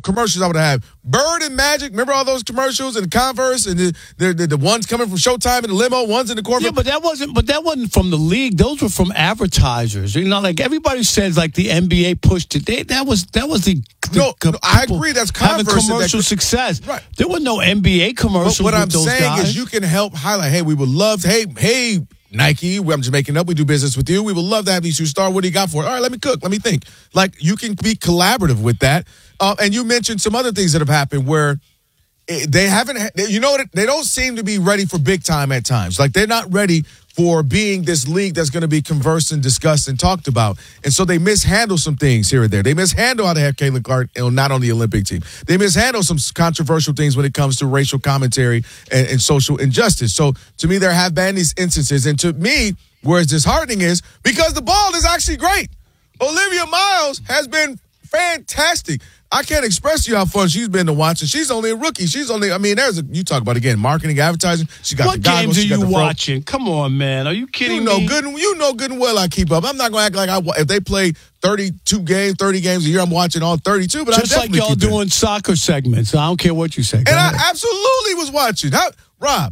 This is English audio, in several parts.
commercials I would have. Bird and Magic, remember all those commercials and Converse and the ones coming from Showtime in the limo, ones in the corporate. Yeah, but that wasn't from the league. Those were from advertisers. You know, like everybody says, like the NBA pushed it. That was the no, I agree. That's Converse having commercial success. Right. There were no NBA commercials. But what I'm those saying guys. is, you can help highlight. Hey, we would love. Hey, Nike. I'm just making up. We do business with you. We would love to have these two star. What do you got for it? All right, let me cook. Let me think. Like, you can be collaborative with that. And you mentioned some other things that have happened where they haven't. You know, they don't seem to be ready for big time at times. Like, they're not ready for being this league that's going to be conversed and discussed and talked about. And so they mishandle some things here and there. They mishandle how to have Caitlin Clark not on the Olympic team. They mishandle some controversial things when it comes to racial commentary and social injustice. So to me, there have been these instances. And to me, where it's disheartening is because the ball is actually great. Olivia Miles has been fantastic. I can't express to you how fun she's been to watch, and she's only a rookie. You talk about, again, marketing, advertising. She got what the goggles. Games are you watching? Come on, man. Are you kidding me? You know good and well I keep up. I'm not going to act like if they play 32 games, 30 games a year, I'm watching all 32. But just like y'all doing soccer segments. I don't care what you say. And I absolutely was watching. Rob,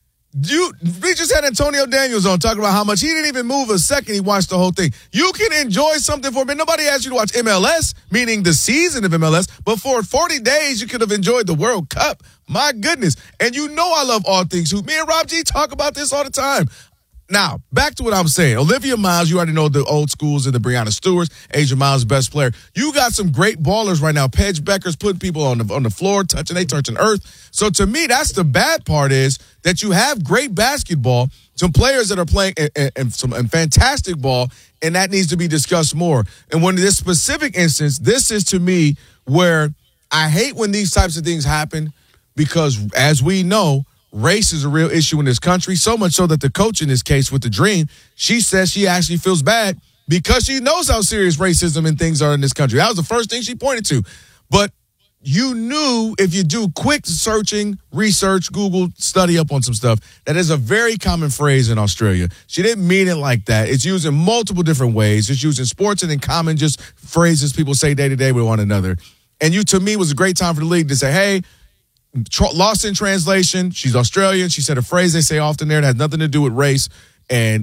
we just had Antonio Daniels on talking about how much he didn't even move a second. He watched the whole thing. You can enjoy something for a minute. Nobody asked you to watch MLS, meaning the season of MLS, but for 40 days you could have enjoyed the World Cup. My goodness. And you know I love all things hoop. Me and Rob G talk about this all the time. Now, back to what I'm saying. Olivia Miles, you already know the old schools and the Breonna Stewarts. Asia Miles, best player. You got some great ballers right now. Paige Becker's putting people on the floor, touching earth. So to me, that's the bad part is that you have great basketball, some players that are playing and fantastic ball, and that needs to be discussed more. And when this specific instance, this is to me where I hate when these types of things happen because, as we know, race is a real issue in this country, so much so that the coach in this case with the Dream, she says she actually feels bad because she knows how serious racism and things are in this country. That was the first thing she pointed to. But you knew if you do quick searching, research, Google, study up on some stuff, that is a very common phrase in Australia. She didn't mean it like that. It's used in multiple different ways. It's used in sports and in common just phrases people say day to day with one another. And to me, was a great time for the league to say, hey, lost in translation. She's Australian. She said a phrase they say often there that has nothing to do with race and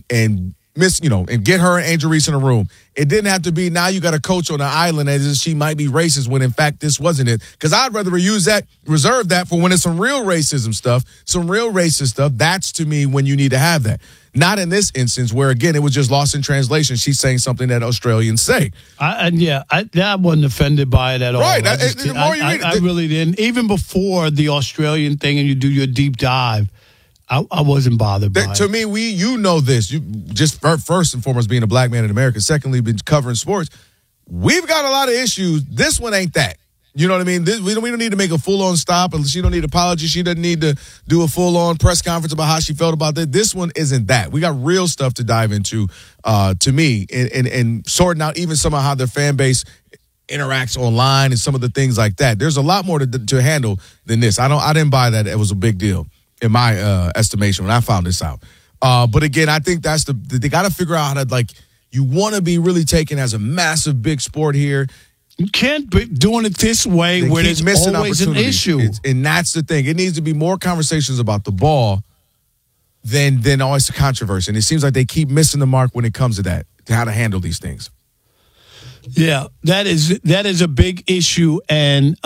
get her and Angel Reese in a room. It didn't have to be now you got a coach on the island as she might be racist when in fact this wasn't it. Because I'd rather reserve that for when it's some real racism stuff, some real racist stuff. That's to me when you need to have that. Not in this instance where, again, it was just lost in translation. She's saying something that Australians say. I wasn't offended by it at all. Right. I really didn't. Even before the Australian thing and you do your deep dive, I wasn't bothered by it. To me, you know this. You just first and foremost being a black man in America. Secondly, been covering sports. We've got a lot of issues. This one ain't that. You know what I mean? We don't need to make a full-on stop. She don't need an apology. She doesn't need to do a full-on press conference about how she felt about that. This one isn't that. We got real stuff to dive into, to me, and sorting out even some of how their fan base interacts online and some of the things like that. There's a lot more to handle than this. I didn't buy that it was a big deal in my estimation when I found this out. But again, I think they got to figure out how to, you want to be really taken as a massive big sport here. You can't be doing it this way where there's always an issue. And that's the thing. It needs to be more conversations about the ball than always the controversy. And it seems like they keep missing the mark when it comes to that, to how to handle these things. Yeah, that is a big issue. And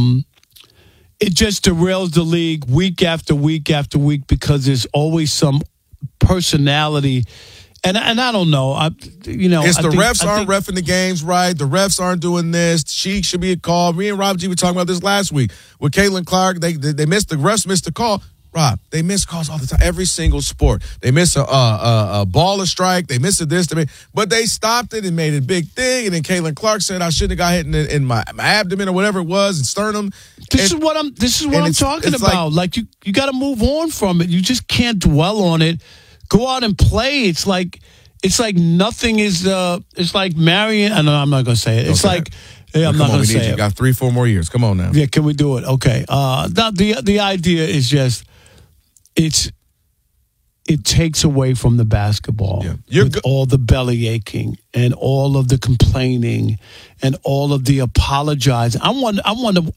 it just derails the league week after week after week because there's always some personality. And I don't know. Refs aren't reffing the games right. The refs aren't doing this. She should be a call. Me and Rob G were talking about this last week with Caitlin Clark. They missed the refs missed the call. Rob, they miss calls all the time. Every single sport, they miss a baller strike. They missed this. But they stopped it and made it a big thing. And then Caitlin Clark said I shouldn't have got hit in my abdomen or whatever it was and sternum. This is what I'm talking about. Like you got to move on from it. You just can't dwell on it. Go out and play. It's like nothing is. It's like marrying. I'm not going to say it. It's like. Yeah, I'm not going to say it. You got 3-4 more years. Come on now. Yeah, can we do it? Okay. The idea is just it takes away from the basketball. Yeah. With all the belly aching and all of the complaining and all of the apologizing. I wonder